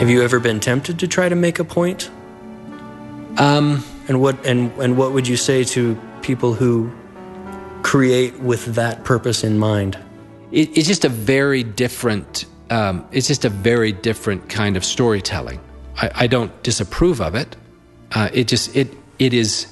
Have you ever been tempted to try to make a point? And what would you say to people who create with that purpose in mind? It's just a very different. It's just a very different kind of storytelling. I don't disapprove of it. It is.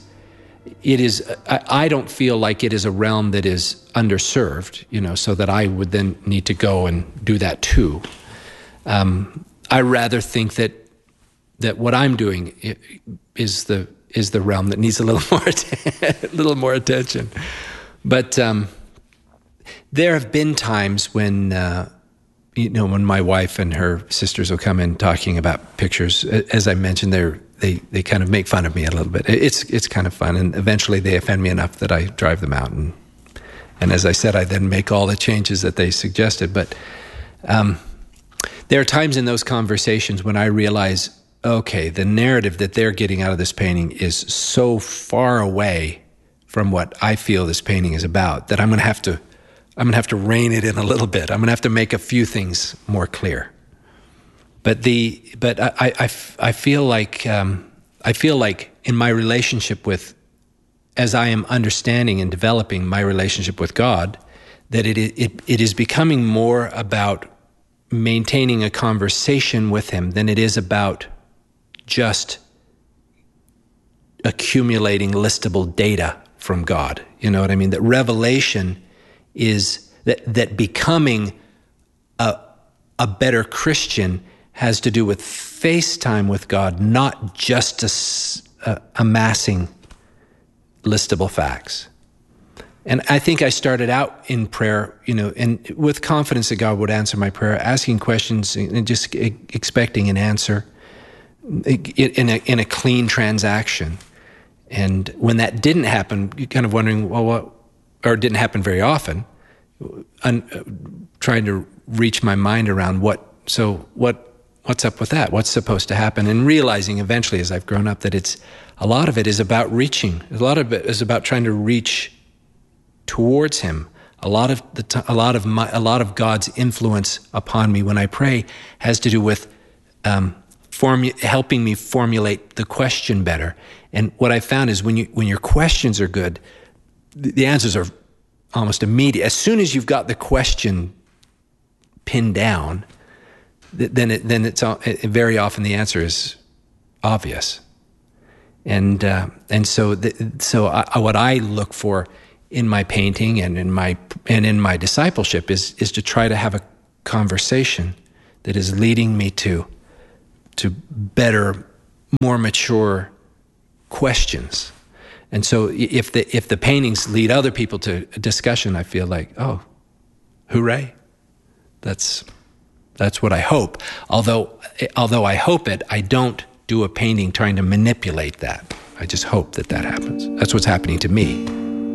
I don't feel like it is a realm that is underserved, so that I would then need to go and do that too. I rather think that what I'm doing is the realm that needs a little more attention. But there have been times when when my wife and her sisters will come in talking about pictures. As I mentioned, they kind of make fun of me a little bit. It's kind of fun, and eventually they offend me enough that I drive them out. And as I said, I then make all the changes that they suggested. But there are times in those conversations when I realize, okay, the narrative that they're getting out of this painting is so far away from what I feel this painting is about that I'm going to have to rein it in a little bit. I'm going to have to make a few things more clear. But I feel like in my relationship with, as I am understanding and developing my relationship with God, that it is becoming more about maintaining a conversation with Him than it is about just accumulating listable data from God. You know what I mean? That revelation is that becoming a better Christian has to do with face time with God, not just amassing listable facts. And I think I started out in prayer, and with confidence that God would answer my prayer, asking questions and just expecting an answer in a clean transaction. And when that didn't happen, you're kind of wondering, well, what? Or it didn't happen very often. Trying to reach my mind around what's up with that? What's supposed to happen? And realizing eventually, as I've grown up, that a lot of it is about reaching. A lot of it is about trying to reach towards Him. A lot of God's influence upon me when I pray has to do with helping me formulate the question better. And what I found is when your questions are good, the answers are almost immediate. As soon as you've got the question pinned down, then very often the answer is obvious. And so what I look for in my painting and in my discipleship is to try to have a conversation that is leading me to better, more mature questions. And so if the paintings lead other people to a discussion, I feel like, oh, hooray. That's what I hope. Although I hope it, I don't do a painting trying to manipulate that. I just hope that happens. That's what's happening to me.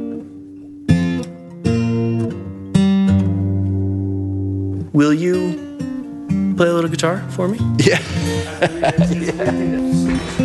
Will you play a little guitar for me? Yeah. Yeah.